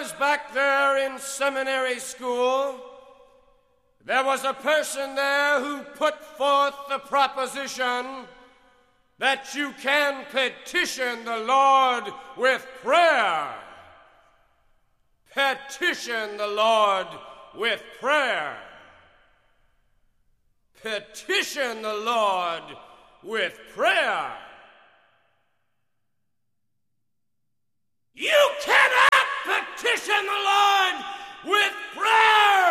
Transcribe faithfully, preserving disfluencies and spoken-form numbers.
was back there in seminary school, there was a person there who put forth the proposition that you can petition the Lord with prayer. Petition the Lord with prayer. Petition the Lord with prayer. You can